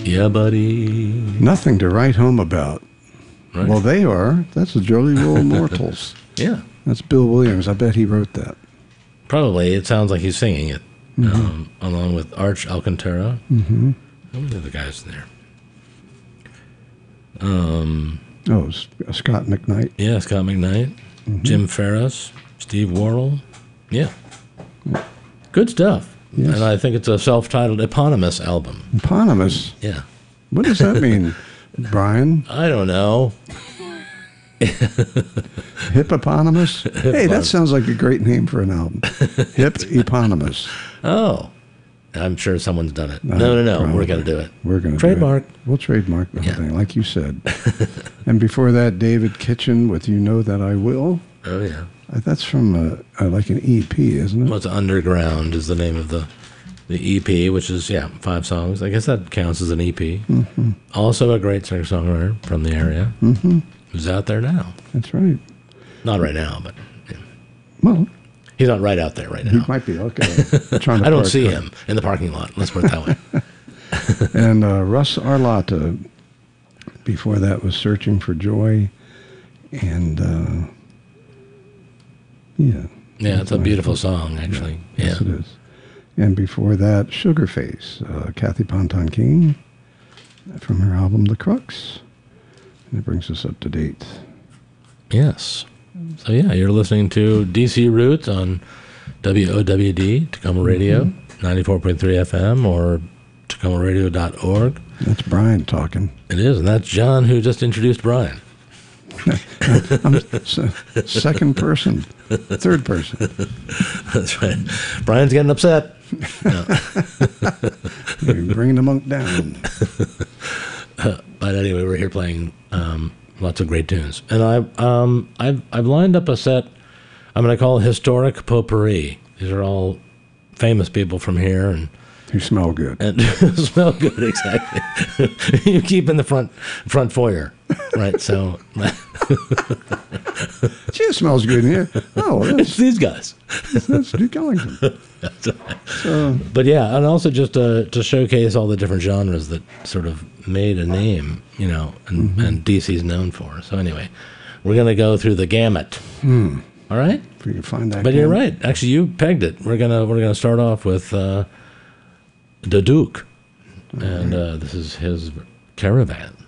Yeah, buddy. Nothing to write home about. Right. Well, they are. That's the Jolly Roll Mortals. Yeah. That's Bill Williams. I bet he wrote that. Probably. It sounds like he's singing it, along with Arch Alcantara. Mm-hmm. How many other guys in there? Scott McKnight. Yeah, Scott McKnight, Jim Ferris, Steve Worrell. Yeah. Good stuff. Yes. And I think it's a self-titled eponymous album. Eponymous? Yeah. What does that mean, Brian? I don't know. Hippopotamus? Hey, that sounds like a great name for an album. Hip-eponymous. Oh. I'm sure someone's done it. No. Probably. We're going to do it. We're going to trademark. We'll trademark the whole thing, like you said. And before that, David Kitchen with You Know That I Will. Oh, yeah. That's from like an EP, isn't it? What's Underground is the name of the EP, which is, 5 songs. I guess that counts as an EP. Mm-hmm. Also a great singer-songwriter from the area. Mm-hmm. Who's out there now. That's right. Not right now, but... Yeah. Well... He's not right out there right now. He might be, okay. I don't see him in the parking lot. Let's put it that way. And Russ Arlotta, before that, was Searching for Joy. And, Yeah, it's a beautiful song, actually. Yeah. Yes, it is. And before that, Sugarface, Kathy Ponton King, from her album The Crux. And it brings us up to date. Yes. So, you're listening to DC Roots on WOWD, Tacoma Radio, 94.3 FM, or tacomaradio.org. That's Brian talking. It is, and that's John, who just introduced Brian. I'm second person, third person. That's right. Brian's getting upset. No. You're bringing the monk down. But anyway, we're here playing lots of great tunes, and I've lined up a set. I'm going to call it Historic Potpourri. These are all famous people from here, and who smell good. And smell good, exactly. You keep in the front foyer, right? So, she smells good in here. Oh, it's these guys. That's Duke Ellington. So, but and also just to showcase all the different genres that sort of made a name, and DC's known for. So anyway, we're going to go through the gamut. All right. If we can find that. But you're right. Actually, you pegged it. We're gonna start off with the Duke, and this is his Caravan.